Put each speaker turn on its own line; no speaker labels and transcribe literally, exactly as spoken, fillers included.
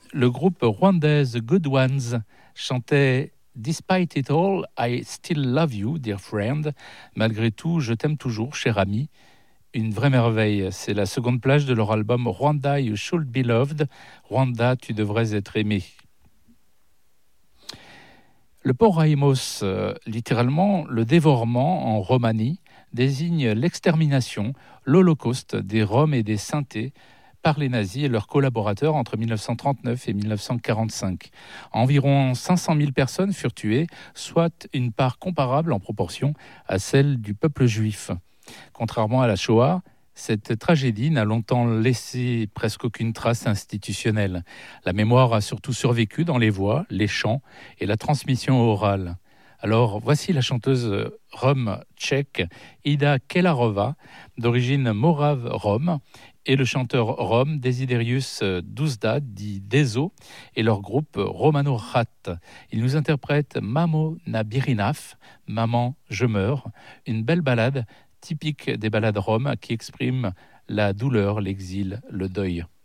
le groupe rwandais The Good Ones chantait Despite it all, I still love you, dear friend. Malgré tout, je t'aime toujours, cher ami. Une vraie merveille. C'est la seconde plage de leur album Rwanda, You Should Be Loved. Rwanda, tu devrais être aimé. Le porraimos, euh, littéralement le dévorement en Roumanie, désigne l'extermination, l'holocauste des Roms et des Sintés par les nazis et leurs collaborateurs entre mille neuf cent trente-neuf et mille neuf cent quarante-cinq. Environ cinq cent mille personnes furent tuées, soit une part comparable en proportion à celle du peuple juif. Contrairement à la Shoah, cette tragédie n'a longtemps laissé presque aucune trace institutionnelle. La mémoire a surtout survécu dans les voix, les chants et la transmission orale. Alors, voici la chanteuse rom tchèque Ida Kelarova, d'origine morave rom, et le chanteur rom Desiderius Duzda, dit Dezo, et leur groupe Romano Rat. Ils nous interprètent Mamo na birinaf, Maman, je meurs, une belle ballade typique des ballades roms qui exprime la douleur, l'exil, le deuil.